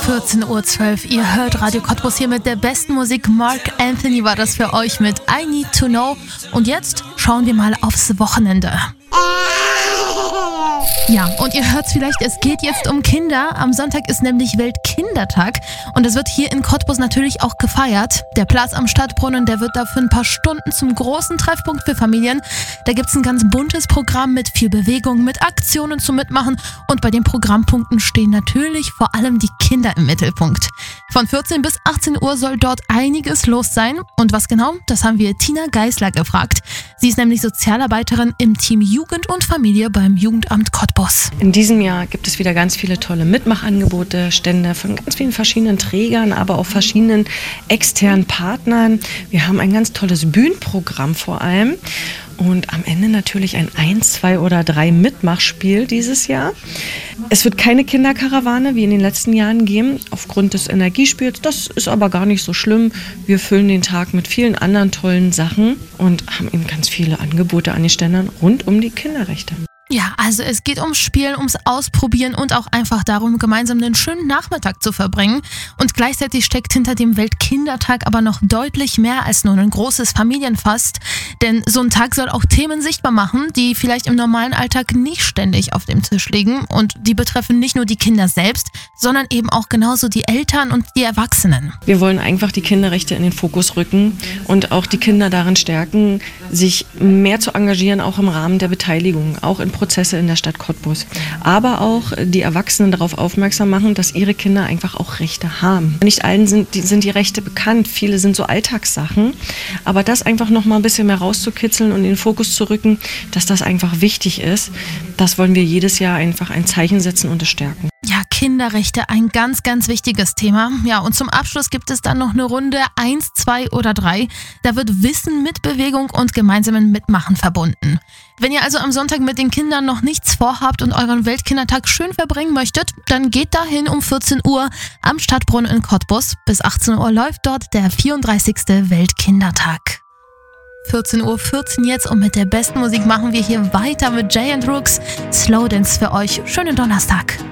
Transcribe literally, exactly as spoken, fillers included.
vierzehn Uhr zwölf. Ihr hört Radio Cottbus hier mit der besten Musik. Marc Anthony war das für euch mit I Need to Know. Und jetzt schauen wir mal aufs Wochenende. Ja, und ihr hört's vielleicht, es geht jetzt um Kinder. Am Sonntag ist nämlich Weltkindertag und es wird hier in Cottbus natürlich auch gefeiert. Der Platz am Stadtbrunnen, der wird da für ein paar Stunden zum großen Treffpunkt für Familien. Da gibt's ein ganz buntes Programm mit viel Bewegung, mit Aktionen zum Mitmachen und bei den Programmpunkten stehen natürlich vor allem die Kinder im Mittelpunkt. Von vierzehn bis achtzehn Uhr soll dort einiges los sein. Und was genau, das haben wir Tina Geisler gefragt. Sie ist nämlich Sozialarbeiterin im Team Jugend und Familie beim Jugendamt Cottbus. In diesem Jahr gibt es wieder ganz viele tolle Mitmachangebote, Stände von ganz vielen verschiedenen Trägern, aber auch verschiedenen externen Partnern. Wir haben ein ganz tolles Bühnenprogramm vor allem. Und am Ende natürlich ein eins, zwei oder drei Mitmachspiel dieses Jahr. Es wird keine Kinderkarawane wie in den letzten Jahren geben, aufgrund des Energiespiels. Das ist aber gar nicht so schlimm. Wir füllen den Tag mit vielen anderen tollen Sachen und haben eben ganz viele Angebote an den Ständern rund um die Kinderrechte. Ja, also es geht ums Spielen, ums Ausprobieren und auch einfach darum, gemeinsam einen schönen Nachmittag zu verbringen. Und gleichzeitig steckt hinter dem Weltkindertag aber noch deutlich mehr als nur ein großes Familienfest. Denn so ein Tag soll auch Themen sichtbar machen, die vielleicht im normalen Alltag nicht ständig auf dem Tisch liegen. Und die betreffen nicht nur die Kinder selbst, sondern eben auch genauso die Eltern und die Erwachsenen. Wir wollen einfach die Kinderrechte in den Fokus rücken und auch die Kinder darin stärken, sich mehr zu engagieren, auch im Rahmen der Beteiligung, auch in Prozesse in der Stadt Cottbus. Aber auch die Erwachsenen darauf aufmerksam machen, dass ihre Kinder einfach auch Rechte haben. Nicht allen sind die, sind die Rechte bekannt, viele sind so Alltagssachen. Aber das einfach noch mal ein bisschen mehr rauszukitzeln und in den Fokus zu rücken, dass das einfach wichtig ist, das wollen wir jedes Jahr einfach ein Zeichen setzen und es stärken. Ja, Kinderrechte, ein ganz, ganz wichtiges Thema. Ja, und zum Abschluss gibt es dann noch eine Runde eins, zwei oder drei. Da wird Wissen mit Bewegung und gemeinsamen Mitmachen verbunden. Wenn ihr also am Sonntag mit den Kindern noch nichts vorhabt und euren Weltkindertag schön verbringen möchtet, dann geht dahin um vierzehn Uhr am Stadtbrunnen in Cottbus. Bis achtzehn Uhr läuft dort der vierunddreißigste Weltkindertag. vierzehn Uhr vierzehn jetzt und mit der besten Musik machen wir hier weiter mit Jay and Rooks. Slow Dance für euch. Schönen Donnerstag.